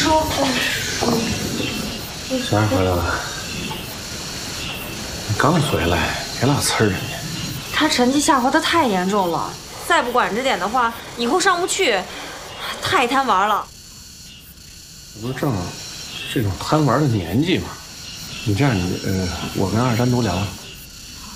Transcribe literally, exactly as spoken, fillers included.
说， 小燕回来了，你刚回来，别老呲儿人家。 他成绩下滑的太严重了，再不管着点的话，以后上不去，太贪玩了。 不是正这种贪玩的年纪吗？你这样，你呃，我跟二单独聊。